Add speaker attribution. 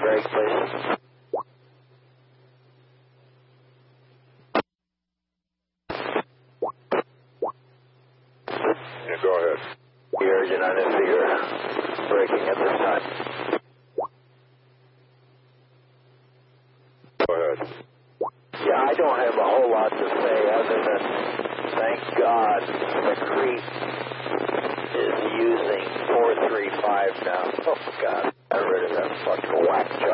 Speaker 1: brake, please.
Speaker 2: Yeah, go ahead.
Speaker 1: The urgent on this figure. Braking at this time.
Speaker 2: Go ahead.
Speaker 1: Yeah, I don't have a whole lot to say other than, thank God, the Crete is using 435 now. Oh, God, got rid of that fucking whack job.